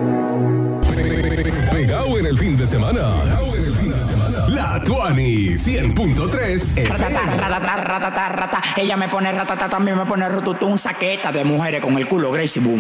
Pegado en el fin de semana. La Tuani 100.3 Ratata, ella me pone ratata, también me pone rututun, saqueta de mujeres con el culo Gracie Boom.